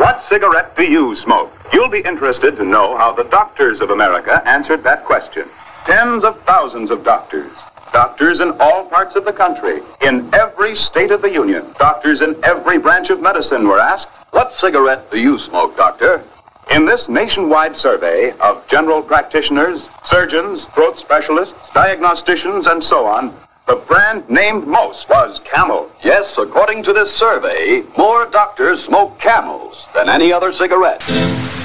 What cigarette do you smoke? You'll be interested to know how the doctors of America answered that question. Tens of thousands of doctors. Doctors in all parts of the country, in every state of the union. Doctors in every branch of medicine were asked, "What cigarette do you smoke, doctor?" In this nationwide survey of general practitioners, surgeons, throat specialists, diagnosticians, and so on, the brand named most was Camel. Yes, according to this survey, more doctors smoke Camels than any other cigarette.